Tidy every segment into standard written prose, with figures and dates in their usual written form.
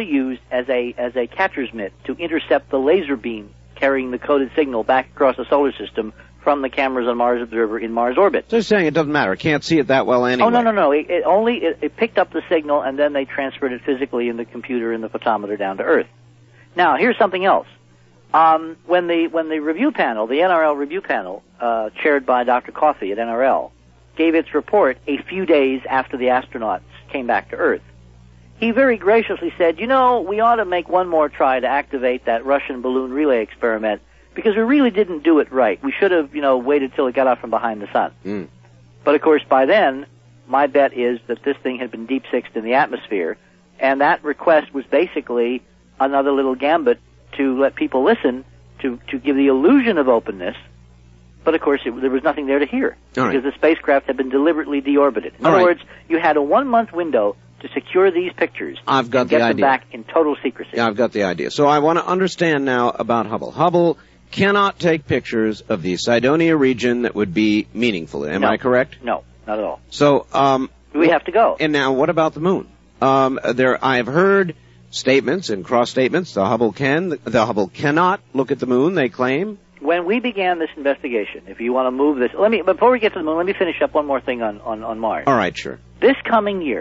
used as a catcher's mitt to intercept the laser beam carrying the coded signal back across the solar system from the cameras on Mars Observer in Mars orbit. So you're saying it doesn't matter. It can't see it that well anyway. Oh, no. It picked up the signal, and then they transferred it physically in the computer and the photometer down to Earth. Now, here's something else. When the review panel, the NRL review panel, chaired by Dr. Coffey at NRL, gave its report a few days after the astronauts came back to Earth, he very graciously said, we ought to make one more try to activate that Russian balloon relay experiment because we really didn't do it right. We should have, waited till it got out from behind the sun. Mm. But, of course, by then, my bet is that this thing had been deep-sixed in the atmosphere, and that request was basically another little gambit to let people listen, to give the illusion of openness. But, of course, there was nothing there to hear because the spacecraft had been deliberately deorbited. In other words, you had a 1-month window to secure these pictures and get them back in total secrecy. Yeah, I've got the idea. So I want to understand now about Hubble. Hubble cannot take pictures of the Cydonia region that would be meaningful. Am I correct? No, not at all. So we have to go. And now, what about the moon? I have heard statements and cross statements. The Hubble cannot look at the moon, they claim. When we began this investigation, if you want to move this, before we get to the moon, let me finish up one more thing on Mars. All right, sure. This coming year,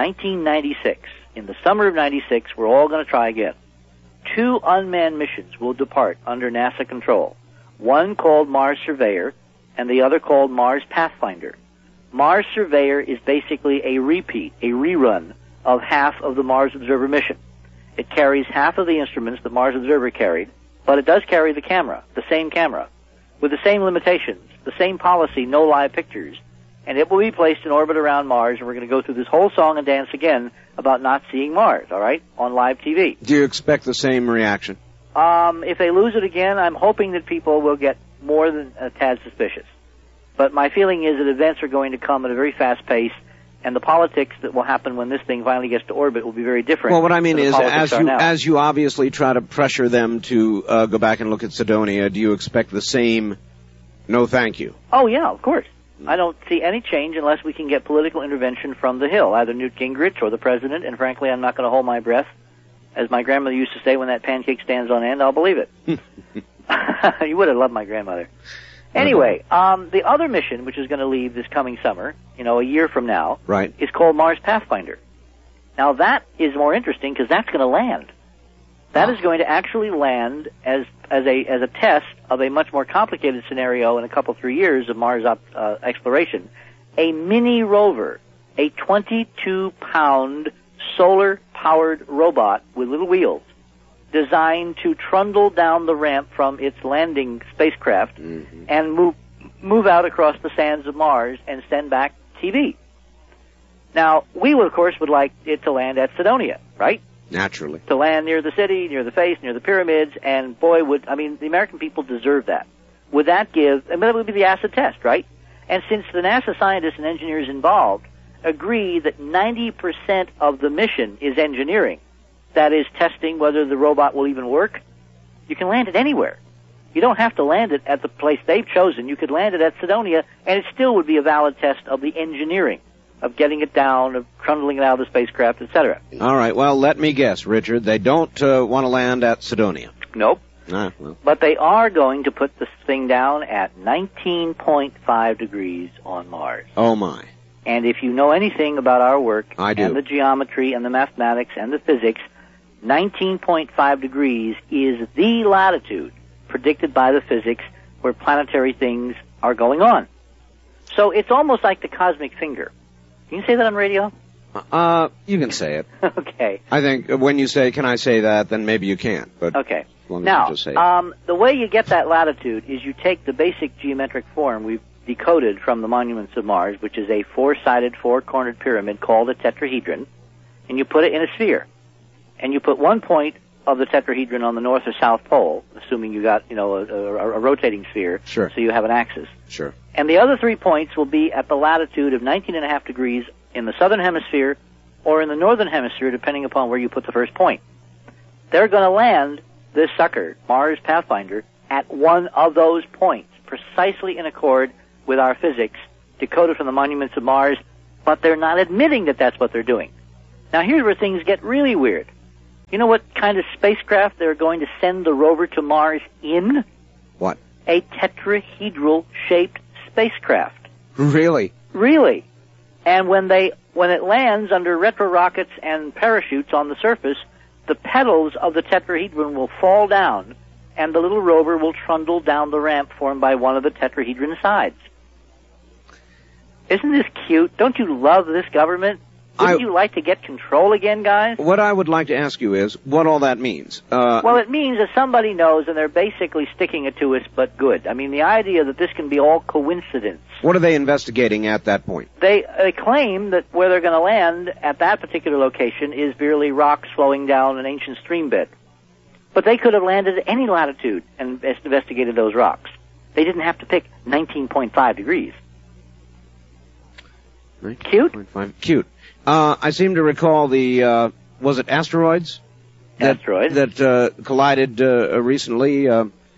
1996, in the summer of 96, we're all going to try again. 2 unmanned missions will depart under NASA control. One called Mars Surveyor, and the other called Mars Pathfinder. Mars Surveyor is basically a rerun of half of the Mars Observer mission. It carries half of the instruments that Mars Observer carried, but it does carry the camera, the same camera, with the same limitations, the same policy, no live pictures, and it will be placed in orbit around Mars, and we're going to go through this whole song and dance again about not seeing Mars, all right, on live TV. Do you expect the same reaction? If they lose it again, I'm hoping that people will get more than a tad suspicious. But my feeling is that events are going to come at a very fast pace, and the politics that will happen when this thing finally gets to orbit will be very different. Well, what I mean is, as you obviously try to pressure them to go back and look at Cydonia, do you expect the same no thank you? Oh, yeah, of course. I don't see any change unless we can get political intervention from the Hill, either Newt Gingrich or the president, and frankly, I'm not going to hold my breath. As my grandmother used to say, when that pancake stands on end, I'll believe it. You would have loved my grandmother. Anyway, the other mission, which is going to leave this coming summer, a year from now, right, is called Mars Pathfinder. Now, that is more interesting because that's going to land. That is going to actually land as a test of a much more complicated scenario in a couple, 3 years of Mars exploration. A mini rover, a 22-pound solar-powered robot with little wheels, designed to trundle down the ramp from its landing spacecraft and move out across the sands of Mars and send back TV. Now, we, of course, would like it to land at Cydonia, right? Naturally. To land near the city, near the face, near the pyramids, and boy, the American people deserve that. Would that that would be the acid test, right? And since the NASA scientists and engineers involved agree that 90% of the mission is engineering, that is testing whether the robot will even work, you can land it anywhere. You don't have to land it at the place they've chosen. You could land it at Cydonia, and it still would be a valid test of the engineering, of getting it down, of trundling it out of the spacecraft, etc. All right, well, let me guess, Richard. They don't want to land at Cydonia. Nope. Ah, well. But they are going to put this thing down at 19.5 degrees on Mars. Oh, my. And if you know anything about our work, I do, and the geometry and the mathematics and the physics, 19.5 degrees is the latitude predicted by the physics where planetary things are going on. So it's almost like the cosmic finger. Can you say that on radio? You can say it. Okay. I think when you say, can I say that, then maybe you can't. But okay. As long as now, you just say it. The way you get that latitude is you take the basic geometric form we've decoded from the monuments of Mars, which is a 4-sided, 4-cornered pyramid called a tetrahedron, and you put it in a sphere. And you put one point of the tetrahedron on the north or south pole, assuming you got, a rotating sphere, sure, so you have an axis. Sure. And the other 3 points will be at the latitude of 19.5 degrees in the southern hemisphere or in the northern hemisphere, depending upon where you put the first point. They're going to land this sucker, Mars Pathfinder, at one of those points, precisely in accord with our physics, decoded from the monuments of Mars, but they're not admitting that that's what they're doing. Now, here's where things get really weird. You know what kind of spacecraft they're going to send the rover to Mars in? What? A tetrahedral-shaped spacecraft. Really? Really. And when it lands under retro rockets and parachutes on the surface, the petals of the tetrahedron will fall down, and the little rover will trundle down the ramp formed by one of the tetrahedron sides. Isn't this cute? Don't you love this government? Wouldn't you like to get control again, guys? What I would like to ask you is what all that means. Well, it means that somebody knows, and they're basically sticking it to us, but good. I mean, the idea that this can be all coincidence. What are they investigating at that point? They claim that where they're going to land at that particular location is merely rocks flowing down an ancient stream bed. But they could have landed at any latitude and investigated those rocks. They didn't have to pick 19.5 degrees. Cute? Cute. I seem to recall was it asteroids? Asteroids. That collided recently.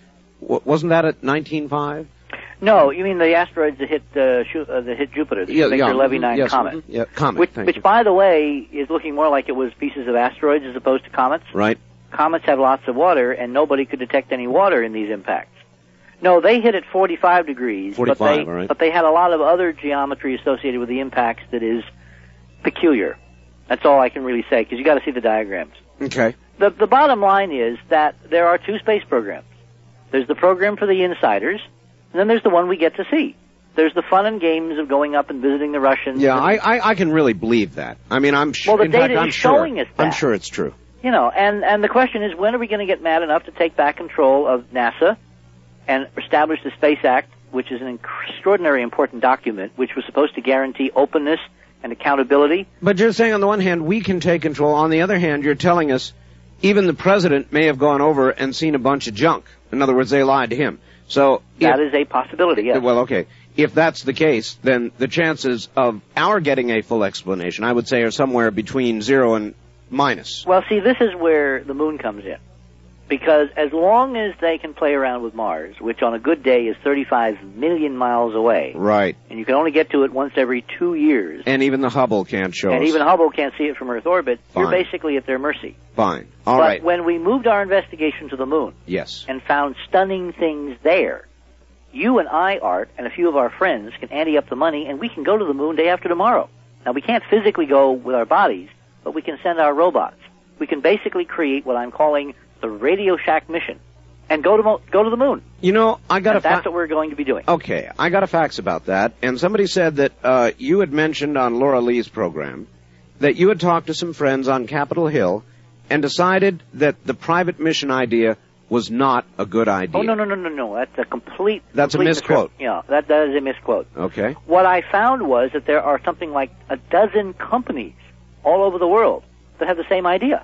Wasn't that at 19.5? No, you mean the asteroids that hit Jupiter, the Shoemaker-Levy-9 comet. Yeah, comet. Which, by the way, is looking more like it was pieces of asteroids as opposed to comets. Right. Comets have lots of water, and nobody could detect any water in these impacts. No, they hit at 45 degrees, 45, right. But they had a lot of other geometry associated with the impacts that is peculiar. That's all I can really say, because you got to see the diagrams. Okay. The bottom line is that there are two space programs. There's the program for the insiders, and then there's the one we get to see. There's the fun and games of going up and visiting the Russians. Yeah, I can really believe that. I mean, I'm sure. Well, the data is showing us that. I'm sure it's true. You know, and the question is, when are we going to get mad enough to take back control of NASA and establish the Space Act, which is an extraordinarily important document, which was supposed to guarantee openness and accountability? But you're saying on the one hand we can take control. On the other hand, you're telling us even the president may have gone over and seen a bunch of junk. In other words, they lied to him. So that is a possibility, yes. Well, okay. If that's the case, then the chances of our getting a full explanation, I would say, are somewhere between 0 and minus. Well, see, this is where the moon comes in. Because as long as they can play around with Mars, which on a good day is 35 million miles away. Right. And you can only get to it once every 2 years. And even the Hubble can't show us. And even Hubble can't see it from Earth orbit. Fine. You're basically at their mercy. Fine. All right. But when we moved our investigation to the moon. Yes. And found stunning things there, you and I, Art, and a few of our friends can ante up the money, and we can go to the moon day after tomorrow. Now, we can't physically go with our bodies, but we can send our robots. We can basically create what I'm calling the Radio Shack mission, and go to the moon. You know, that's what we're going to be doing. Okay, I got a fax about that, and somebody said that you had mentioned on Laura Lee's program that you had talked to some friends on Capitol Hill and decided that the private mission idea was not a good idea. Oh, no. That's a complete... That's a misquote. Yeah, that is a misquote. Okay. What I found was that there are something like a dozen companies all over the world that have the same idea.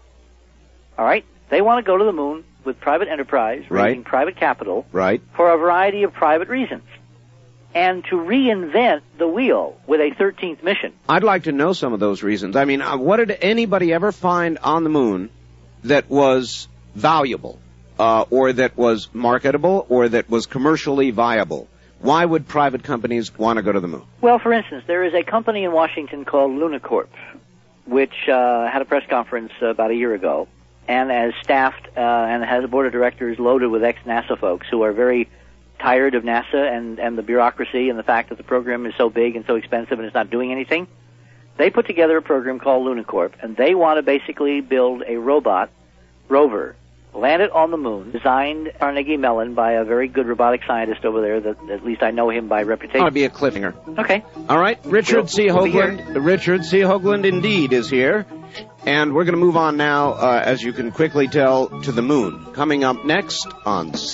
All right? They want to go to the moon with private enterprise, raising private capital, for a variety of private reasons, and to reinvent the wheel with a 13th mission. I'd like to know some of those reasons. I mean, what did anybody ever find on the moon that was valuable, or that was marketable, or that was commercially viable? Why would private companies want to go to the moon? Well, for instance, there is a company in Washington called Lunacorp, which had a press conference about a year ago, and has staffed and has a board of directors loaded with ex-NASA folks who are very tired of NASA and the bureaucracy and the fact that the program is so big and so expensive and it's not doing anything. They put together a program called Lunacorp, and they want to basically build a rover, land it on the moon, designed Carnegie Mellon by a very good robotic scientist over there that at least I know him by reputation. I'll be a cliffhanger. Okay. All right. Richard C. Hoagland. Richard C. Hoagland indeed is here. And we're going to move on now, as you can quickly tell, to the moon. Coming up next on